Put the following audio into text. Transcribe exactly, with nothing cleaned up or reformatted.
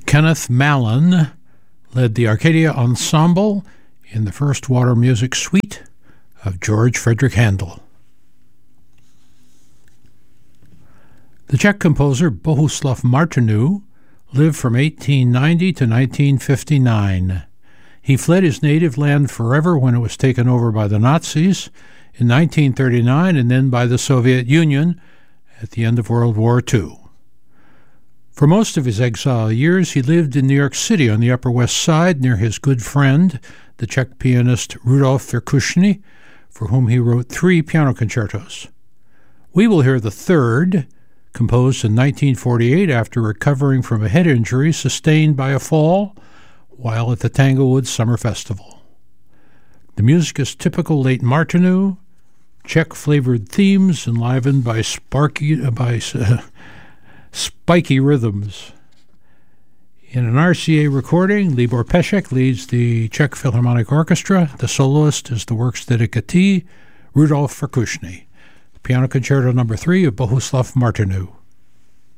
Kenneth Mallon led the Arcadia Ensemble in the first Water Music Suite of George Frederick Handel. The Czech composer Bohuslav Martinů lived from eighteen ninety to nineteen fifty-nine. He fled his native land forever when it was taken over by the Nazis in nineteen thirty-nine and then by the Soviet Union at the end of World War Two. For most of his exile years, he lived in New York City on the Upper West Side near his good friend, the Czech pianist Rudolf Verkushny, for whom he wrote three piano concertos. We will hear the third, composed in nineteen forty-eight after recovering from a head injury sustained by a fall while at the Tanglewood Summer Festival. The music is typical late Martinů, Czech-flavored themes enlivened by sparky, uh, by uh, spiky rhythms. In an R C A recording, Libor Pešek leads the Czech Philharmonic Orchestra. The soloist is the works dedicaté, Rudolf Verkushny. Piano Concerto Number Three of Bohuslav Martinů.